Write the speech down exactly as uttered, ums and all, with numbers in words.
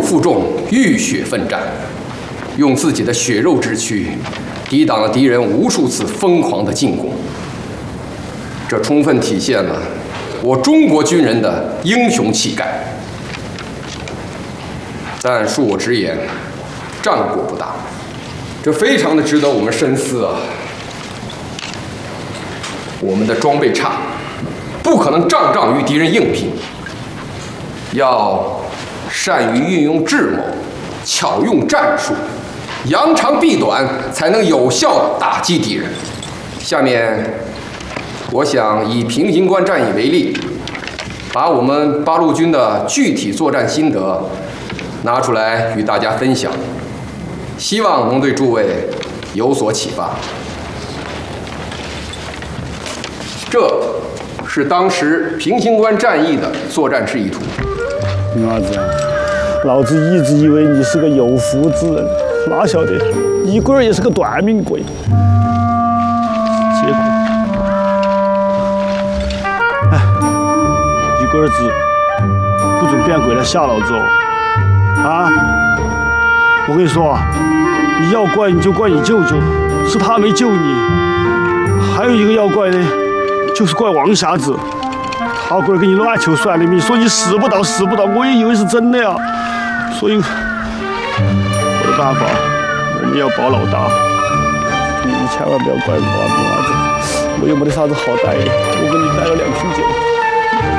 负重，浴血奋战，用自己的血肉之躯抵挡了敌人无数次疯狂的进攻。这充分体现了我中国军人的英雄气概。但恕我直言，战果不大，这非常的值得我们深思啊！我们的装备差，不可能仗仗与敌人硬拼，要善于运用智谋，巧用战术，扬长避短，才能有效地打击敌人。下面，我想以平型关战役为例，把我们八路军的具体作战心得拿出来与大家分享，希望能对诸位有所启发。这是当时平型关战役的作战示意图。 女儿子，老子一直以为你是个有福之人，哪晓得一龟儿也是个短命鬼。结果，哎，一龟儿子不准变鬼来吓老子哦！啊！我跟你说啊，你要怪你就怪你舅舅，是他没救你。还有一个要怪呢，就是怪王瞎子。他龟儿给你乱求算的命，说你死不倒，死不倒，我也以为是真的呀。所以，我的办法，我们要保老大。你千万不要怪我啊，兵娃子，我又没得啥子好带的，我给你带了两瓶酒。